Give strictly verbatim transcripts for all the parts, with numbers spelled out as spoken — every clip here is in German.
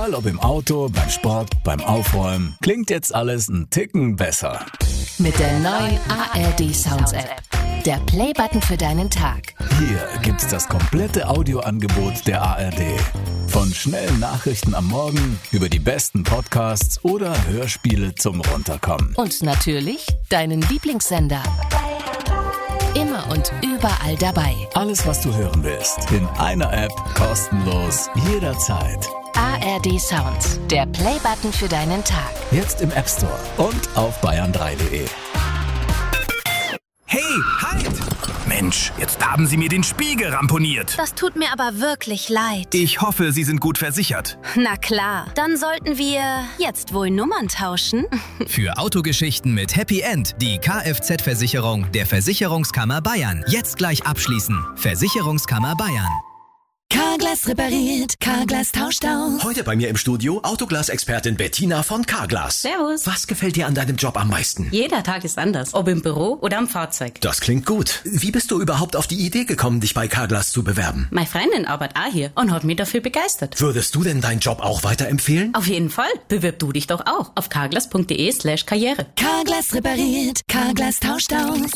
Egal ob im Auto, beim Sport, beim Aufräumen, klingt jetzt alles ein Ticken besser. Mit der neuen A R D Sounds App. Der Playbutton für deinen Tag. Hier gibt's das komplette Audioangebot der A R D. Von schnellen Nachrichten am Morgen über die besten Podcasts oder Hörspiele zum Runterkommen. Und natürlich deinen Lieblingssender. Immer und überall dabei. Alles, was du hören willst, in einer App, kostenlos, jederzeit. A R D Sounds, der Playbutton für deinen Tag. Jetzt im App Store und auf bayern drei punkt de. Hey, halt! Mensch, jetzt haben Sie mir den Spiegel ramponiert. Das tut mir aber wirklich leid. Ich hoffe, Sie sind gut versichert. Na klar, dann sollten wir jetzt wohl Nummern tauschen. Für Autogeschichten mit Happy End die Kfz-Versicherung der Versicherungskammer Bayern. Jetzt gleich abschließen. Versicherungskammer Bayern. Carglass repariert, Carglass tauscht aus. Heute bei mir im Studio Autoglas-Expertin Bettina von Carglass. Servus. Was gefällt dir an deinem Job am meisten? Jeder Tag ist anders, ob im Büro oder am Fahrzeug. Das klingt gut. Wie bist du überhaupt auf die Idee gekommen, dich bei Carglass zu bewerben? Meine Freundin arbeitet auch hier und hat mich dafür begeistert. Würdest du denn deinen Job auch weiterempfehlen? Auf jeden Fall. Bewirb du dich doch auch auf carglass punkt de slash karriere. Carglass repariert, Carglass tauscht aus.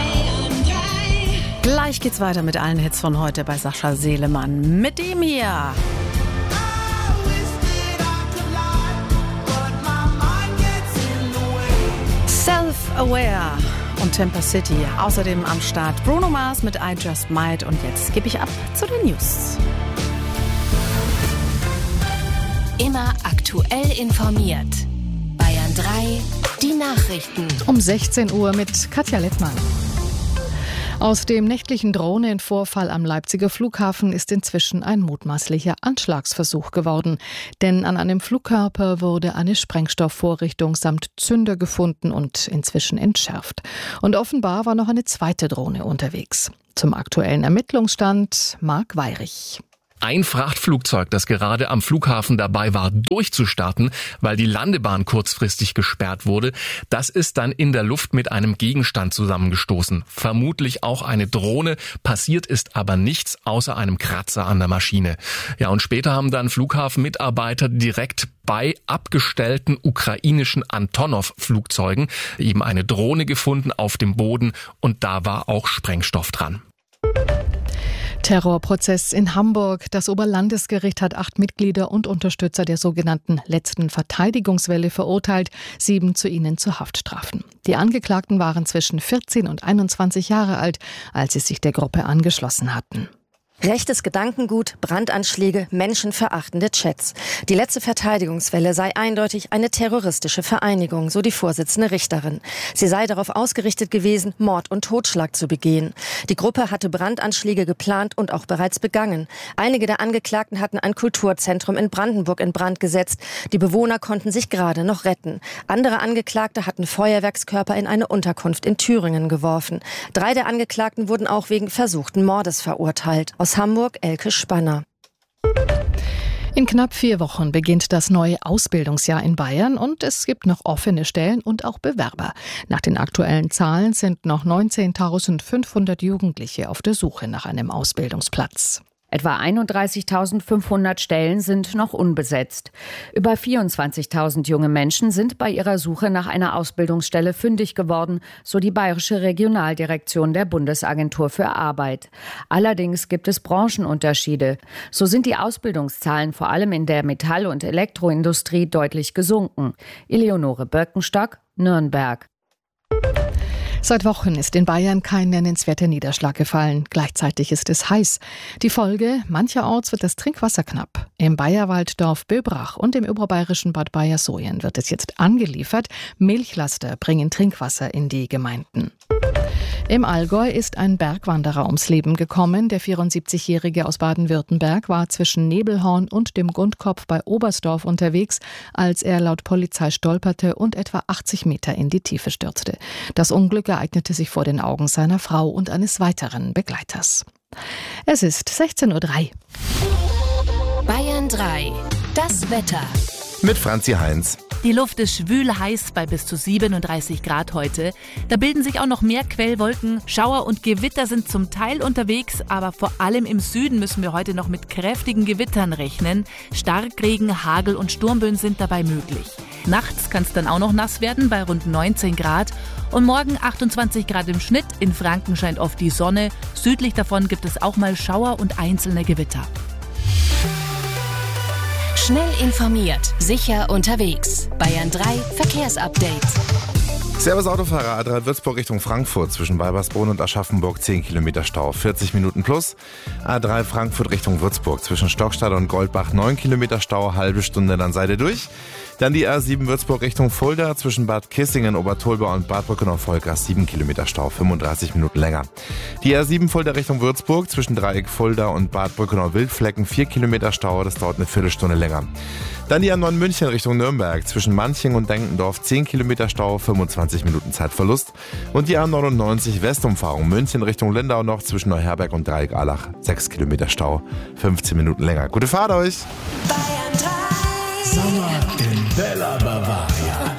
Gleich geht's weiter mit allen Hits von heute bei Sascha Selemann. Mit dem hier. Self-Aware und Temper City. Außerdem am Start Bruno Mars mit I Just Might. Und jetzt gebe ich ab zu den News. Immer aktuell informiert. Bayern drei, die Nachrichten. Um sechzehn Uhr mit Katja Lettmann. Aus dem nächtlichen Drohnenvorfall am Leipziger Flughafen ist inzwischen ein mutmaßlicher Anschlagsversuch geworden. Denn an einem Flugkörper wurde eine Sprengstoffvorrichtung samt Zünder gefunden und inzwischen entschärft. Und offenbar war noch eine zweite Drohne unterwegs. Zum aktuellen Ermittlungsstand Marc Weyrich. Ein Frachtflugzeug, das gerade am Flughafen dabei war, durchzustarten, weil die Landebahn kurzfristig gesperrt wurde, das ist dann in der Luft mit einem Gegenstand zusammengestoßen. Vermutlich auch eine Drohne, passiert ist aber nichts außer einem Kratzer an der Maschine. Ja, und später haben dann Flughafenmitarbeiter direkt bei abgestellten ukrainischen Antonov-Flugzeugen eben eine Drohne gefunden auf dem Boden und da war auch Sprengstoff dran. Terrorprozess in Hamburg. Das Oberlandesgericht hat acht Mitglieder und Unterstützer der sogenannten letzten Verteidigungswelle verurteilt, sieben zu ihnen zu Haftstrafen. Die Angeklagten waren zwischen vierzehn und einundzwanzig Jahre alt, als sie sich der Gruppe angeschlossen hatten. Rechtes Gedankengut, Brandanschläge, menschenverachtende Chats. Die letzte Verteidigungswelle sei eindeutig eine terroristische Vereinigung, so die Vorsitzende Richterin. Sie sei darauf ausgerichtet gewesen, Mord und Totschlag zu begehen. Die Gruppe hatte Brandanschläge geplant und auch bereits begangen. Einige der Angeklagten hatten ein Kulturzentrum in Brandenburg in Brand gesetzt. Die Bewohner konnten sich gerade noch retten. Andere Angeklagte hatten Feuerwerkskörper in eine Unterkunft in Thüringen geworfen. Drei der Angeklagten wurden auch wegen versuchten Mordes verurteilt. Aus Hamburg, Elke Spanner. In knapp vier Wochen beginnt das neue Ausbildungsjahr in Bayern und es gibt noch offene Stellen und auch Bewerber. Nach den aktuellen Zahlen sind noch neunzehntausendfünfhundert Jugendliche auf der Suche nach einem Ausbildungsplatz. Etwa einunddreißigtausendfünfhundert Stellen sind noch unbesetzt. Über vierundzwanzigtausend junge Menschen sind bei ihrer Suche nach einer Ausbildungsstelle fündig geworden, so die Bayerische Regionaldirektion der Bundesagentur für Arbeit. Allerdings gibt es Branchenunterschiede. So sind die Ausbildungszahlen vor allem in der Metall- und Elektroindustrie deutlich gesunken. Eleonore Birkenstock, Nürnberg. Seit Wochen ist in Bayern kein nennenswerter Niederschlag gefallen. Gleichzeitig ist es heiß. Die Folge: mancherorts wird das Trinkwasser knapp. Im Bayerwalddorf Böbrach und im oberbayerischen Bad Bayersoien wird es jetzt angeliefert. Milchlaster bringen Trinkwasser in die Gemeinden. Im Allgäu ist ein Bergwanderer ums Leben gekommen. Der vierundsiebzigjährige aus Baden-Württemberg war zwischen Nebelhorn und dem Grundkopf bei Oberstdorf unterwegs, als er laut Polizei stolperte und etwa achtzig Meter in die Tiefe stürzte. Das Unglück ereignete sich vor den Augen seiner Frau und eines weiteren Begleiters. Es ist sechzehn Uhr drei. Bayern drei. Das Wetter. Mit Franzi Heinz. Die Luft ist schwül heiß bei bis zu siebenunddreißig Grad heute. Da bilden sich auch noch mehr Quellwolken. Schauer und Gewitter sind zum Teil unterwegs, aber vor allem im Süden müssen wir heute noch mit kräftigen Gewittern rechnen. Starkregen, Hagel und Sturmböen sind dabei möglich. Nachts kann es dann auch noch nass werden bei rund neunzehn Grad. Und morgen achtundzwanzig Grad im Schnitt. In Franken scheint oft die Sonne. Südlich davon gibt es auch mal Schauer und einzelne Gewitter. Schnell informiert, sicher unterwegs. Bayern drei Verkehrsupdate. Servus Autofahrer, A drei Würzburg Richtung Frankfurt zwischen Weibersbrunn und Aschaffenburg zehn Kilometer Stau, vierzig Minuten plus. A drei Frankfurt Richtung Würzburg zwischen Stockstadt und Goldbach neun Kilometer Stau, halbe Stunde, dann seid ihr durch. Dann die A sieben Würzburg Richtung Fulda zwischen Bad Kissingen, Obertolba und Bad Brückenau-Vollgas sieben Kilometer Stau, fünfunddreißig Minuten länger. Die A sieben Fulda Richtung Würzburg zwischen Dreieck Fulda und Bad Brückenau-Wildflecken vier Kilometer Stau, das dauert eine Viertelstunde länger. Dann die A neun München Richtung Nürnberg zwischen Manching und Denkendorf zehn Kilometer Stau, fünfundzwanzig Minuten Zeitverlust. Und die A neunundneunzig Westumfahrung München Richtung Lindau noch zwischen Neuherberg und Dreieck-Allach sechs Kilometer Stau, fünfzehn Minuten länger. Gute Fahrt euch! Sommer in Bella Bavaria.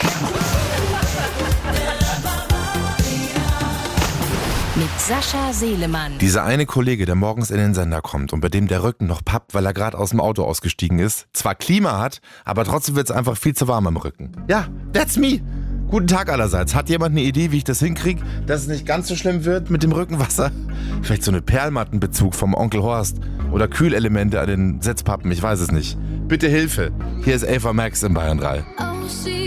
Mit Sascha Seelemann. Dieser eine Kollege, der morgens in den Sender kommt und bei dem der Rücken noch pappt, weil er gerade aus dem Auto ausgestiegen ist, zwar Klima hat, aber trotzdem wird es einfach viel zu warm am Rücken. Ja, that's me. Guten Tag allerseits. Hat jemand eine Idee, wie ich das hinkriege, dass es nicht ganz so schlimm wird mit dem Rückenwasser? Vielleicht so eine Perlmattenbezug vom Onkel Horst oder Kühlelemente an den Sitzpappen, ich weiß es nicht. Bitte Hilfe. Hier ist Ava Max in Bayern drei.